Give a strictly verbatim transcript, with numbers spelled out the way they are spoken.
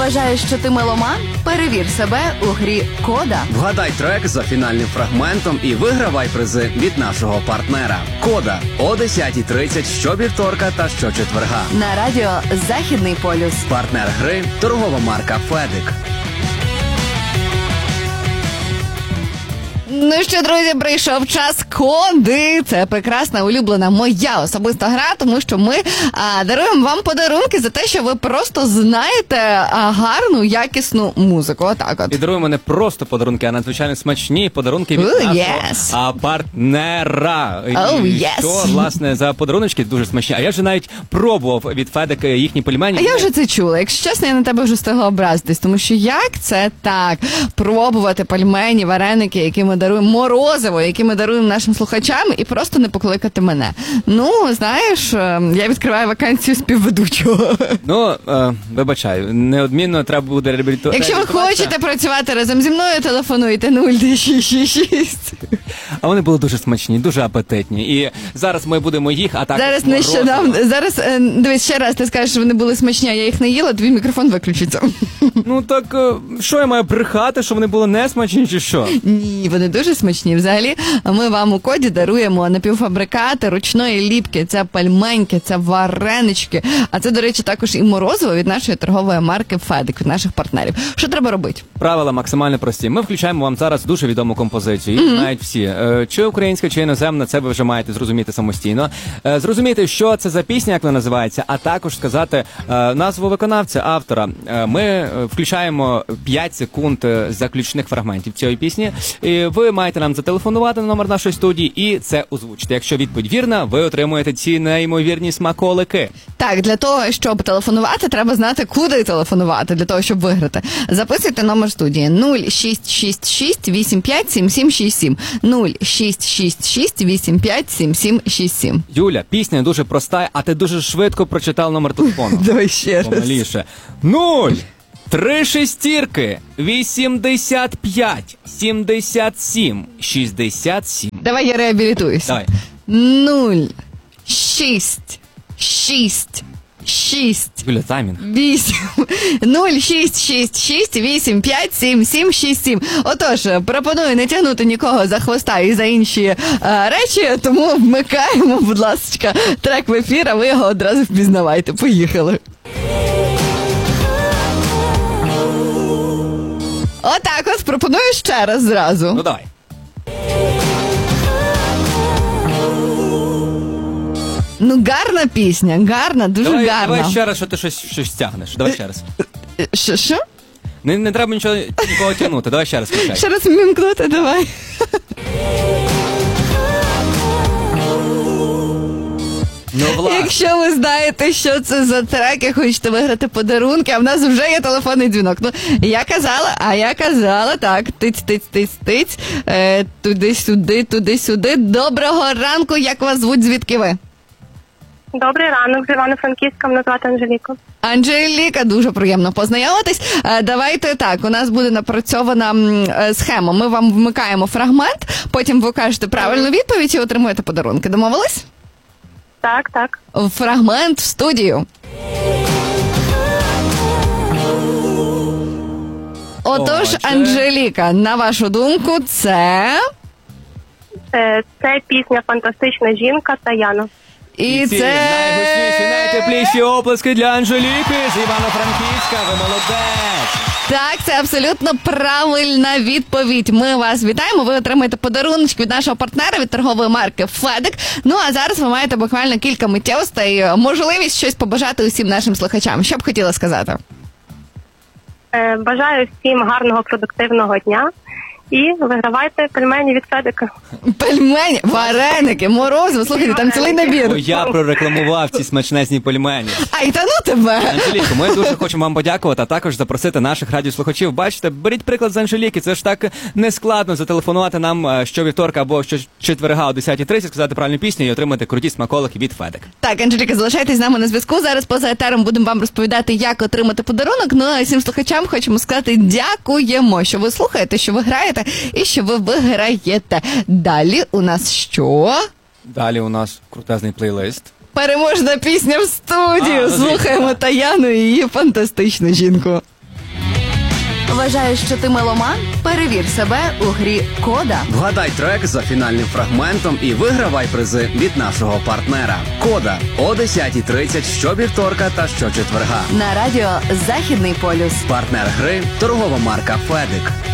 Вважаєш, що ти меломан? Перевір себе у грі «Кода». Вгадай трек за фінальним фрагментом і вигравай призи від нашого партнера. «Кода» о десятій тридцять щовівторка та щочетверга. На радіо «Західний полюс». Партнер гри – торгова марка «Федик». Ну що, друзі, прийшов час коди. Це прекрасна, улюблена моя особиста гра, тому що ми а, даруємо вам подарунки за те, що ви просто знаєте а, гарну, якісну музику. Отак от. І даруємо не просто подарунки, а надзвичайно смачні подарунки від Ooh, нашого yes. а, партнера. Oh, І yes. що, власне, за подаруночки дуже смачні. А я вже навіть пробував від Федик їхні пельмені. А я вже це чула. Якщо чесно, я на тебе вже встигла образитись, тому що як це так? Пробувати пельмені, вареники, які ми даруємо, морозиво, які ми даруємо нашим слухачам, і просто не покликати мене. Ну, знаєш, я відкриваю вакансію співведучого. Ну, е, вибачаю, неодмінно треба буде реабілітувати. Якщо ви хочете працювати разом зі мною, телефонуйте нуль шість шість шість. А вони були дуже смачні, дуже апетитні. І зараз ми будемо їх, а також Зараз морозиво. нещодавно, зараз, е, дивись, ще раз, ти скажеш, що вони були смачні, а я їх не їла, твій мікрофон виключиться. Ну так, е, що я маю брехати, що вони були не смачні, чи що? Ні, вони дуже смачні. Взагалі, ми вам у коді даруємо напівфабрикати ручної ліпки. Це пельменьки, це варенички. А це, до речі, також і морозиво від нашої торгової марки Федик, від наших партнерів. Що треба робити? Правила максимально прості. Ми включаємо вам зараз дуже відому композицію. Її mm-hmm. знають всі. Е, Чи українська, чи іноземна, це ви вже маєте зрозуміти самостійно. Е, Зрозуміти, що це за пісня, як вона називається, а також сказати е, назву виконавця, автора. Е, Ми е, включаємо п'ять секунд заключних фрагментів цієї пісні. І ви маєте нам зателефонувати на номер нашої студії і це озвучити. Якщо відповідь вірна, ви отримуєте ці неймовірні смаколики. Так, для того, щоб телефонувати, треба знати, куди телефонувати, для того, щоб виграти. Записуйте номер студії нуль шість шість шість вісім п'ять сім сім шість сім. нуль шість шість шість вісім п'ять сім сім шість сім. Юля, пісня дуже проста, а ти дуже швидко прочитав номер телефону. Давай ще раз. Помаліше. нуль Три шестірки, вісімдесят п'ять, сімдесят сім, шістдесят сім. Давай я реабілітуюсь. Давай. Нуль, шість, шість, шість, Юля, таймінг. вісім, нуль, шість, шість, шість, вісім, п'ять, сім, сім, шість, сім. Отож, пропоную не тягнути нікого за хвоста і за інші а, речі, тому вмикаємо, будь ласка, трек в ефір, а ви його одразу впізнавайте. Поїхали. Отак от, пропоную ще раз зразу. Ну давай. Ну, гарна пісня, гарна, дуже Давай, гарна. давай ще раз, що ти щось, щось тягнеш. Давай ще раз. Що, що? Не, не треба нічого, нікого тягнути. Давай ще раз включай. Ще раз вмімкнути, давай. Ну, власне. Якщо ви знаєте, що це за трек і хочете виграти подарунки, а в нас вже є телефонний дзвінок. Ну, я казала, а я казала, так, тиць, тиць, тиць, тиць, е, туди-сюди, туди-сюди. Доброго ранку, як вас звуть, звідки ви? Добрий ранок, з Івано-Франківська, мене звати Анжеліка. Анжеліка, дуже приємно познайомитись. Е, Давайте так, у нас буде напрацьована м, е, схема. Ми вам вмикаємо фрагмент, потім ви кажете правильну відповідь і отримуєте подарунки. Домовились? Так, так. Фрагмент в студію. Отож, Отже. Анжеліка, на вашу думку, це... Це, це пісня «Фантастична жінка» Таяна. І ці це... найгучніші, найтепліші оплески для Анжеліки з Івано-Франківська. Ви молодець! Так, це абсолютно правильна відповідь. Ми вас вітаємо, ви отримаєте подаруночки від нашого партнера, від торгової марки Федик. Ну, а зараз ви маєте буквально кілька миттєвостей, можливість щось побажати усім нашим слухачам. Що б хотіла сказати? Е, бажаю всім гарного, продуктивного дня. І вигравайте пельмені від Федика. Пельмені, вареники, морозиво, слухайте, там цілий набір. О, я прорекламував ці смачнезні пельмені. Ай, та ну тебе! Анжеліко, ми дуже хочемо вам подякувати, а також запросити наших радіослухачів. Бачите, беріть приклад з Анжеліки, це ж так нескладно зателефонувати нам щовівторка або щочетверга о десятій тридцять, сказати правильну пісню і отримати круті смаколики від Федик. Так, Анжеліка, залишайтесь з нами на зв'язку. Зараз поза етером будемо вам розповідати, як отримати подарунок. Ну, а всім слухачам хочемо сказати дякуємо, що ви слухаєте, що ви граєте і що ви виграєте. Далі у нас що? Далі у нас крутезний плейлист. Переможна пісня в студію. А, ну, Слухаємо звісно. Таяну і її фантастичну жінку. Вважаєш, що ти меломан? Перевір себе у грі «Кода». Вгадай трек за фінальним фрагментом і вигравай призи від нашого партнера. Кода о десятій тридцять щовівторка та щочетверга. На радіо «Західний полюс». Партнер гри – торгова марка «Федик».